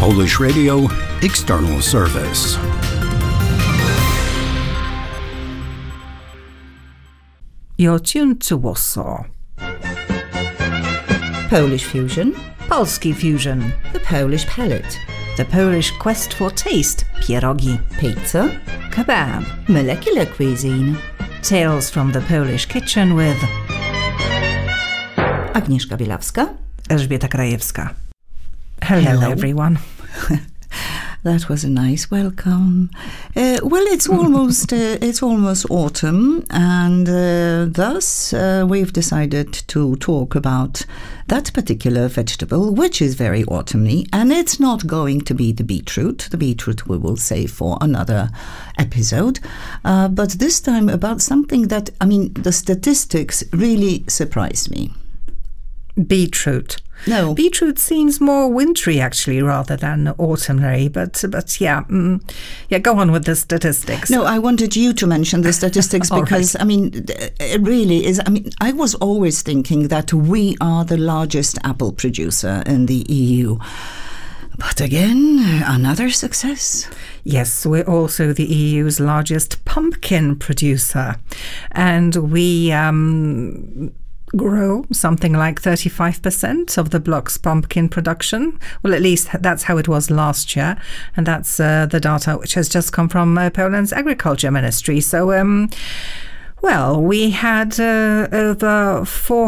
Polish Radio External Service. You're tuned to Warsaw. Polish Fusion, Polski Fusion. the Polish Palette, The Polish Quest for Taste. Pierogi. pizza, Kebab. molecular cuisine. Tales from the Polish kitchen with Agnieszka Bielawska. Elżbieta Krajewska. Hello. Everyone. That was a nice welcome. Well, it's almost autumn, and thus we've decided to talk about that particular vegetable, which is very autumny, and it's not going to be the beetroot. The beetroot we will save for another episode, but this time about something that, the statistics really surprised me. Beetroot. No. Beetroot seems more wintry, actually, rather than autumnary. But yeah, go on with the statistics. No, I wanted you to mention the statistics because, it really is. I was always thinking that we are the largest apple producer in the EU. But again, another success. Yes, we're also the EU's largest pumpkin producer. And we grow something like 35% of the bloc's pumpkin production. Well, at least that's how it was last year. And that's the data which has just come from Poland's Agriculture Ministry. So, we had over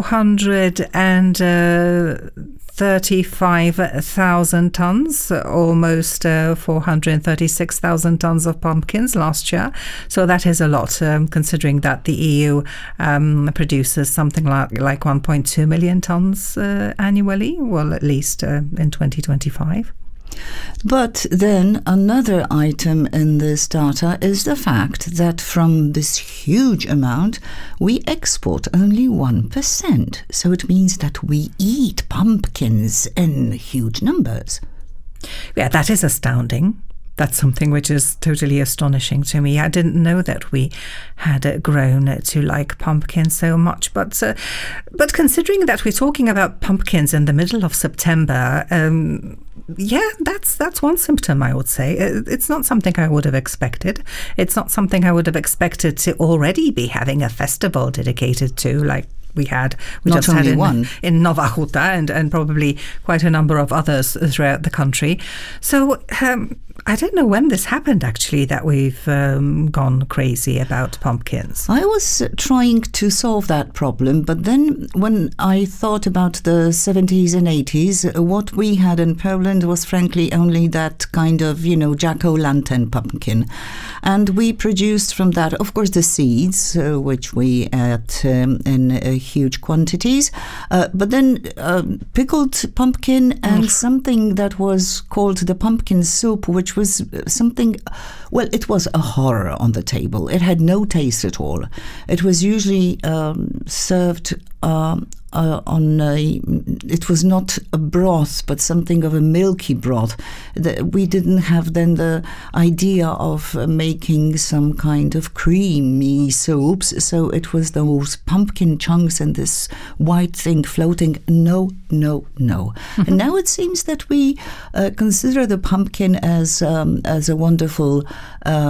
435,000 tons, almost 436,000 tons of pumpkins last year. So that is a lot, considering that the EU produces something like 1.2 million tons annually, well, at least in 2025. But then another item in this data is the fact that from this huge amount, we export only 1%. So it means that we eat pumpkins in huge numbers. Yeah, that is astounding. That's something which is totally astonishing to me. I didn't know that we had grown to like pumpkins so much. But considering that we're talking about pumpkins in the middle of September, that's one symptom, I would say. It's not something I would have expected. It's not something I would have expected to already be having a festival dedicated to, like we just had in Nowa Huta and probably quite a number of others throughout the country. So I don't know when this happened, actually, that we've gone crazy about pumpkins. I was trying to solve that problem, but then when I thought about the 70s and 80s, what we had in Poland was frankly only that kind of, jack-o'-lantern pumpkin. And we produced from that, of course, the seeds, which we ate in huge quantities, but then pickled pumpkin and something that was called the pumpkin soup, which was something, well, it was a horror on the table. It had no taste at all. It was usually served it was not a broth, but something of a milky broth. We didn't have then the idea of making some kind of creamy soups, so it was those pumpkin chunks and this white thing floating. No. And now it seems that we consider the pumpkin as a wonderful